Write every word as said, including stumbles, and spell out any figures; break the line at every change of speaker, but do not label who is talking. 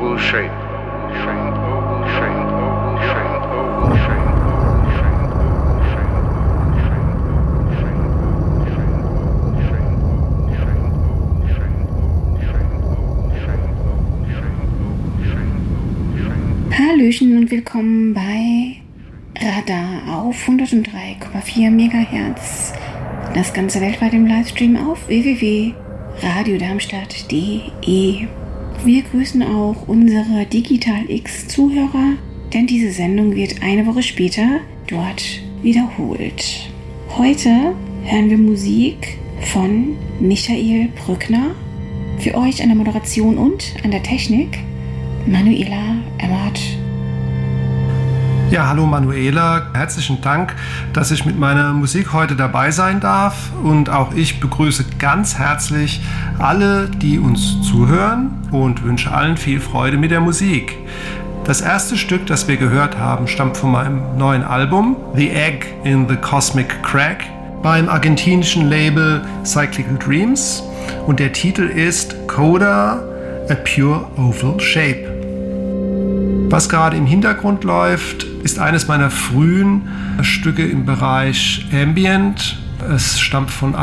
oval shape. Faint oval, faint oval, faint oval, faint oval, faint oval, faint oval.
Hallöchen und willkommen bei Radar auf hundertdrei Komma vier Megahertz. Das Ganze weltweit im Livestream auf w w w punkt radio darmstadt punkt d e. Wir grüßen auch unsere Digital X-Zuhörer, denn diese Sendung wird eine Woche später dort wiederholt. Heute hören wir Musik von Michael Brückner. Für euch an der Moderation und an der Technik Manuela Emmert.
Ja, hallo Manuela, herzlichen Dank, dass ich mit meiner Musik heute dabei sein darf, und auch ich begrüße ganz herzlich alle, die uns zuhören, und wünsche allen viel Freude mit der Musik. Das erste Stück, das wir gehört haben, stammt von meinem neuen Album The Egg in the Cosmic Crack beim argentinischen Label Cyclical Dreams, und der Titel ist Coda, A Pure Oval Shape. Was gerade im Hintergrund läuft, ist eines meiner frühen Stücke im Bereich Ambient. Es stammt von